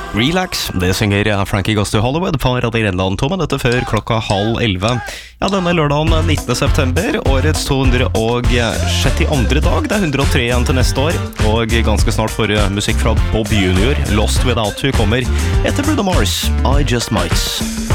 Relax, det synger Frankie Goes to Hollywood på Radio Grenland 2 minutter før klokka 10:30. Ja, denne lørdagen 19. september, årets 262. dag. Det er 103 igjen til neste år, og ganske snart får musikk fra Bob Jr. Lost Without You kommer etter Bruno Mars, I Just Might.